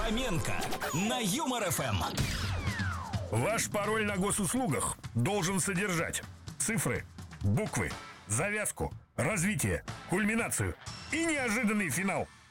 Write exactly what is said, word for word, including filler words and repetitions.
Фоменко на Юмор эф эм. Ваш пароль на госуслугах должен содержать цифры, буквы, завязку, развитие, кульминацию и неожиданный финал.